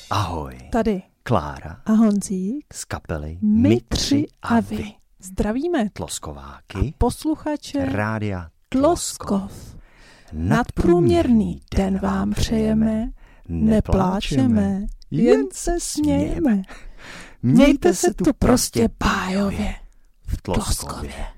Ahoj. Tady Klára a Honzík z kapely My tři a vy. Zdravíme Tloskováky posluchače Rádia Tloskov. Nadprůměrný den vám přejeme, nepláčeme, jen se smějeme. Mějte se tu prostě bájově v Tloskově.